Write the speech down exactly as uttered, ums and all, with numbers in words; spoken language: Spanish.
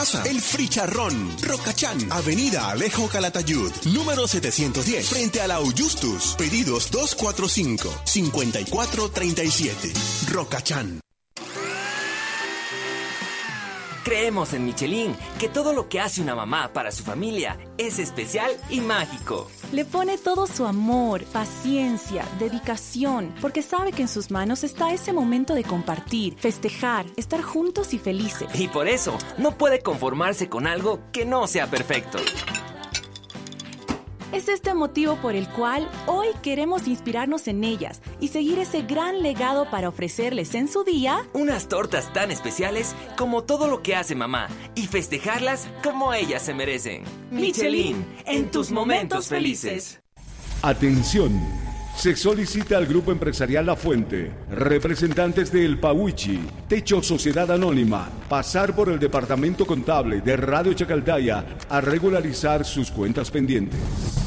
casa. El Fricharrón, Rocachán, Avenida Alejo Calatayud, número setecientos diez, frente a la Augustus. Pedidos dos cuatro cinco, cinco cuatro tres siete. Rocachán. Creemos en Michelin que todo lo que hace una mamá para su familia es especial y mágico. Le pone todo su amor, paciencia, dedicación, porque sabe que en sus manos está ese momento de compartir, festejar, estar juntos y felices. Y por eso no puede conformarse con algo que no sea perfecto. Es este motivo por el cual hoy queremos inspirarnos en ellas y seguir ese gran legado para ofrecerles en su día unas tortas tan especiales como todo lo que hace mamá y festejarlas como ellas se merecen. Michelin, en tus momentos felices. Atención. Se solicita al Grupo Empresarial La Fuente, representantes de El Pauichi, Techo Sociedad Anónima, pasar por el Departamento Contable de Radio Chacaltaya a regularizar sus cuentas pendientes.